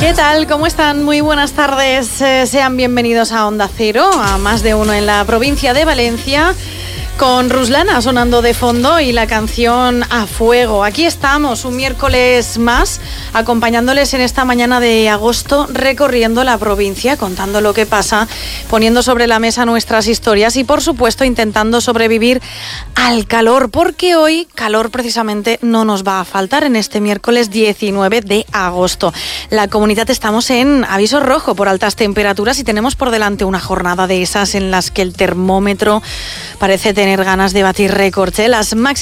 ¿Qué tal? ¿Cómo están? Muy buenas tardes. Sean bienvenidos a Onda Cero, a Más de Uno en la provincia de Valencia, con Ruslana sonando de fondo y la canción A Fuego. Aquí estamos, un miércoles más, acompañándoles en esta mañana de agosto, recorriendo la provincia, contando lo que pasa, poniendo sobre la mesa nuestras historias y, por supuesto, intentando sobrevivir al calor, porque hoy calor precisamente no nos va a faltar en este miércoles 19 de agosto. La comunidad estamos en aviso rojo por altas temperaturas y tenemos por delante una jornada de esas en las que el termómetro parece tener ganas de batir récords. Las máximas